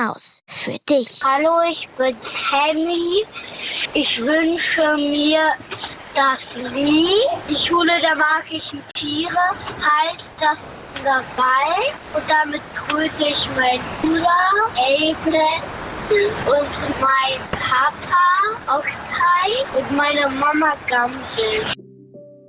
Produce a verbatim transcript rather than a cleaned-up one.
Maus für dich. Hallo, ich bin Henny. Ich wünsche mir das Lied. Die Schule der magischen Tiere heißt das dabei. Und damit grüße ich meinen Bruder, Abel, und meinen Papa, Oktay, und meine Mama Gamsel.